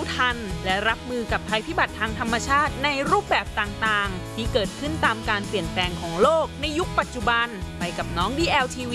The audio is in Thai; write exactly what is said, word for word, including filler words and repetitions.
ทันและรับมือกับภัยพิบัติทางธรรมชาติในรูปแบบต่างๆที่เกิดขึ้นตามการเปลี่ยนแปลงของโลกในยุคปัจจุบันไปกับน้อง ดี แอล ที วี